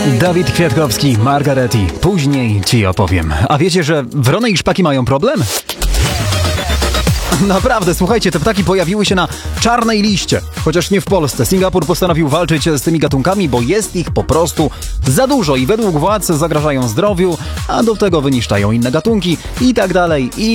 Dawid Kwiatkowski, Margaretti. Później ci opowiem. A wiecie, że wrony i szpaki mają problem? Naprawdę, słuchajcie, te ptaki pojawiły się na czarnej liście. Chociaż nie w Polsce. Singapur postanowił walczyć z tymi gatunkami, bo jest ich po prostu za dużo i według władz zagrażają zdrowiu, a do tego wyniszczają inne gatunki i tak dalej.